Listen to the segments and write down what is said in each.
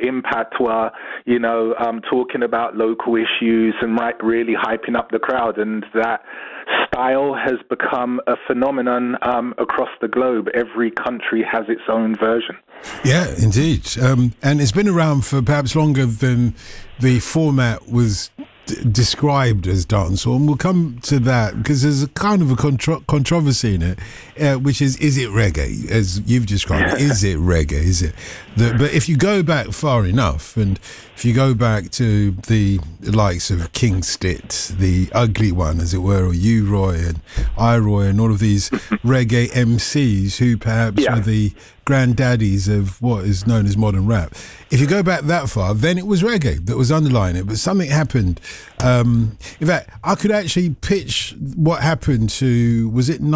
in patois, talking about local issues and really hyping up the crowd. And that style has become a phenomenon across the globe. Every country has its own version. Yeah, indeed. And it's been around for perhaps longer than the format was described as dancehall, and we'll come to that because there's a kind of a controversy in it, which is it reggae, as you've described it? Is it reggae? Is it? But if you go back far enough, and if you go back to the likes of King Stitt, the ugly one, as it were, or U-Roy and I-Roy, and all of these reggae MCs who perhaps were the granddaddies of what is known as modern rap. If you go back that far, then it was reggae that was underlying it. But something happened. In fact, I could actually pitch what happened to, was it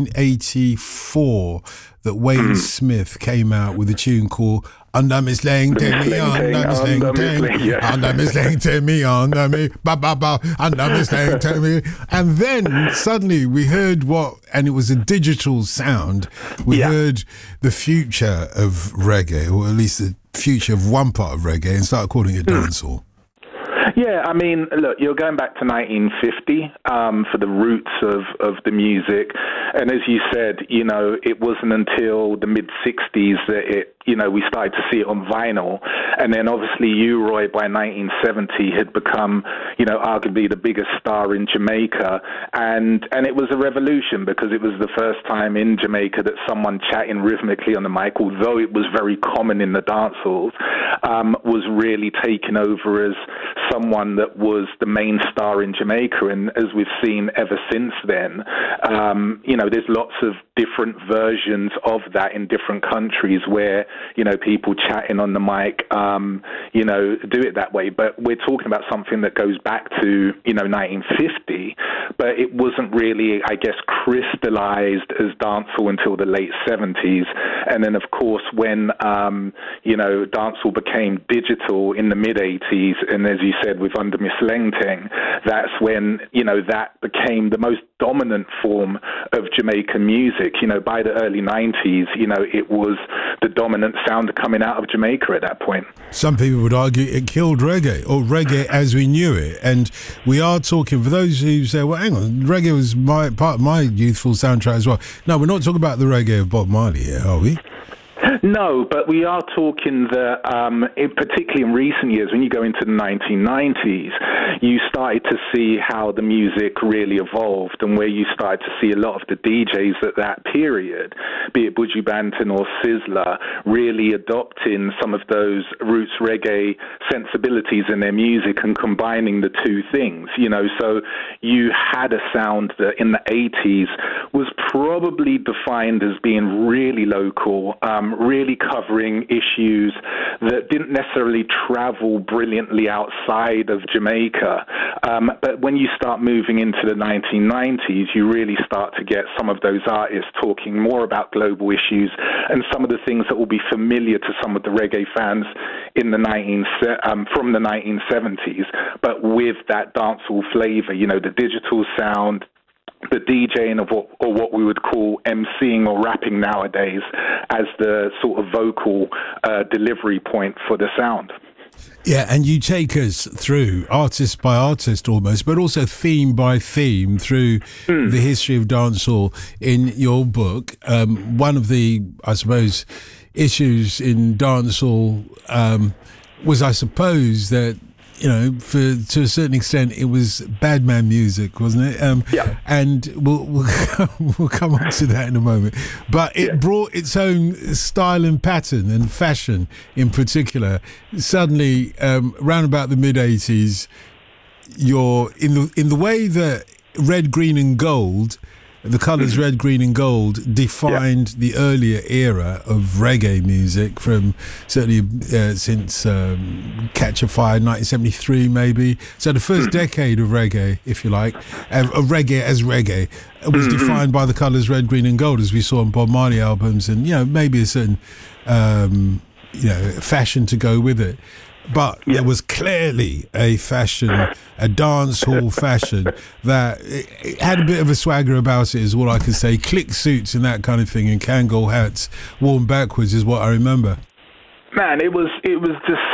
1984 that Wayne Smith came out with a tune called Under Miss Lang, take me on, under Miss Lang, take me, under Miss Lang, take me, under me, ba ba ba, under Miss Lang, take me. And then suddenly we heard and it was a digital sound. We heard the future of reggae, or at least the future of one part of reggae, and started calling it dancehall. Yeah, I mean, look, you're going back to 1950 for the roots of the music. And as you said, it wasn't until the mid-60s that we started to see it on vinyl. And then obviously U-Roy by 1970 had become, arguably the biggest star in Jamaica. And it was a revolution because it was the first time in Jamaica that someone chatting rhythmically on the mic, although it was very common in the dance halls, was really taken over as someone that was the main star in Jamaica. And as we've seen ever since then, there's lots of different versions of that in different countries where, people chatting on the mic, do it that way. But we're talking about something that goes back to, 1950, but it wasn't really, I guess, crystallized as dancehall until the late 70s. And then, of course, when, dancehall became digital in the mid-80s, and as you said, with Under Miss Lengteng, that's when, that became the most dominant form of Jamaican music. By the early 90s, it was the dominant sound coming out of Jamaica at that point. Some people would argue it killed reggae, or reggae as we knew it. And we are talking, for those who say, well, hang on, reggae was part of my youthful soundtrack as well. No, we're not talking about the reggae of Bob Marley here, are we? No, but we are talking that, particularly in recent years, when you go into the 1990s, you started to see how the music really evolved, and where you started to see a lot of the DJs at that period, be it Buju Banton or Sizzla, really adopting some of those roots reggae sensibilities in their music and combining the two things. So you had a sound that in the 80s was probably defined as being really local, really covering issues that didn't necessarily travel brilliantly outside of Jamaica. But when you start moving into the 1990s, you really start to get some of those artists talking more about global issues and some of the things that will be familiar to some of the reggae fans in the from the 1970s, but with that dancehall flavor, the digital sound, the DJing of what we would call MCing or rapping nowadays as the sort of vocal delivery point for the sound. Yeah, and you take us through artist by artist almost, but also theme by theme through the history of dancehall in your book. One of the, I suppose, issues in dancehall was, I suppose, that to a certain extent, it was bad man music, wasn't it? Yeah. And we'll come on to that in a moment. But it brought its own style and pattern and fashion, in particular. Suddenly, around about the mid '80s, you're in the way that red, green, and gold. The colours red, green and gold defined the earlier era of reggae music from certainly since Catch a Fire, 1973 maybe. So the first decade of reggae, if you like, of reggae as reggae, was defined by the colours red, green and gold, as we saw on Bob Marley albums, and maybe a certain fashion to go with it. But there was clearly a fashion, a dance hall fashion that it had a bit of a swagger about it, is all I can say. Click suits and that kind of thing, and Kangol hats worn backwards is what I remember. Man, it was just